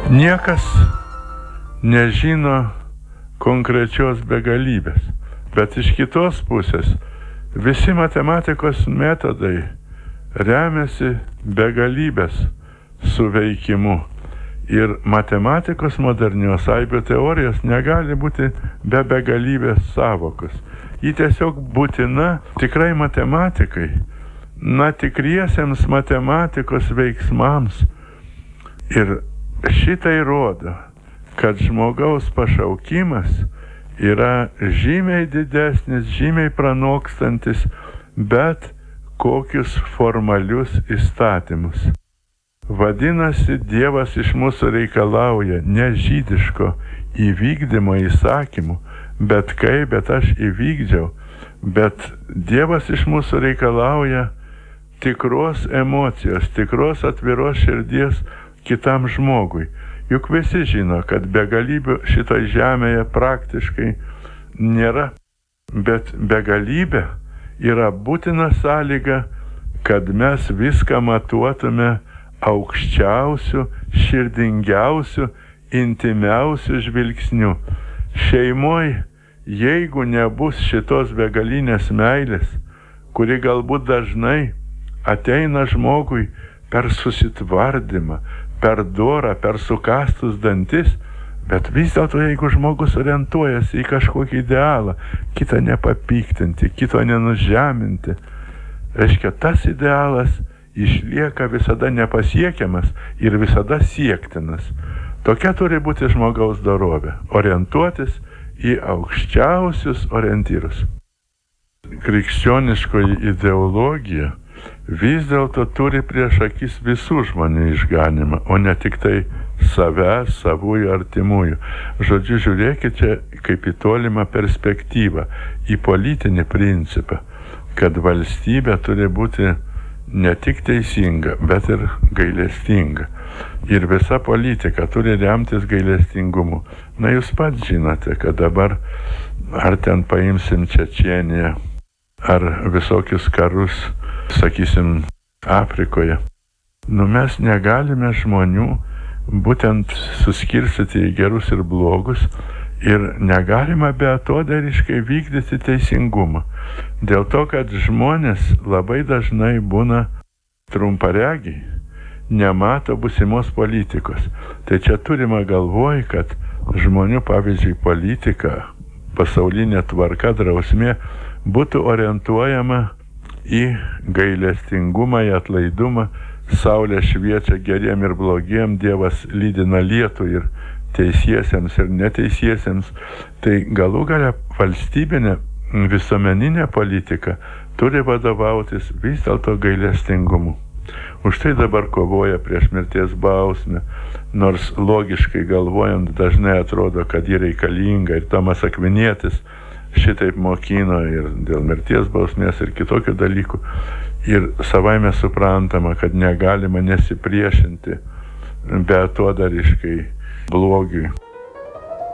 Niekas nežino konkrečios begalybės, bet iš kitos pusės visi matematikos metodai remiasi begalybės suveikimu. Ir matematikos modernios aibių teorijos negali būti be begalybės sąvokos. Ji tiesiog būtina tikrai matematikai, tikriesiems matematikos veiksmams. Ir šitai rodo, kad žmogaus pašaukimas yra žymiai didesnis, žymiai pranokstantis bet kokius formalius įstatymus. Vadinasi, Dievas iš mūsų reikalauja ne žydiško įvykdymo įsakymų, bet aš įvykdžiau, bet Dievas iš mūsų reikalauja tikros emocijos, tikros atviros širdies kitam žmogui. Juk visi žino, kad begalybių šitoj žemėje praktiškai nėra, bet begalybė yra būtina sąlyga, kad mes viską matuotume aukščiausių, širdingiausių, intimiausių žvilgsnių. Šeimoj, jeigu nebus šitos begalinės meilės, kuri galbūt dažnai ateina žmogui per susitvardymą, per dorą, per sukastus dantis, bet vis dėlto, jeigu žmogus orientuojasi į kažkokį idealą, kitą nepapiktinti, kito nenužeminti, reiškia, tas idealas išlieka visada nepasiekiamas ir visada siektinas. Tokia turi būti žmogaus dorovė – orientuotis į aukščiausius orientyrus. Krikščioniškoji ideologija vis dėlto turi prieš akis visų žmonių išganimą, o ne tik tai savęs, savųjų, artimųjų. Žodžiu, žiūrėkite kaip į tolimą perspektyvą, į politinį principą, kad valstybė turi būti ne tik teisinga, bet ir gailestinga. Ir visa politika turi remtis gailestingumu. Jūs pats žinote, kad dabar ar ten paimsim Čečėniją, ar visokius karus, sakysim, Afrikoje. Mes negalime žmonių būtent suskirstyti į gerus ir blogus ir negalima beatodariškai vykdyti teisingumą. Dėl to, kad žmonės labai dažnai būna trumparegiai, nemato būsimos politikos. Tai čia turima galvoj, kad žmonių, pavyzdžiui, politika, pasaulinė tvarka, drausmė būtų orientuojama į gailestingumą, į atlaidumą. Saulė šviečia geriem ir blogiem, Dievas lydina lietų ir teisiesiems ir neteisiesiems. Tai galų gale valstybinė visuomeninė politika turi vadovautis vis dėlto gailestingumu. Už tai dabar kovoja prieš mirties bausmę, nors logiškai galvojant dažnai atrodo, kad ji reikalinga, ir Tomas Akvinietis šitaip mokino ir dėl mirties bausmės ir kitokių dalykų. Ir savaime suprantama, kad negalima nesipriešinti beatodariškai blogiui.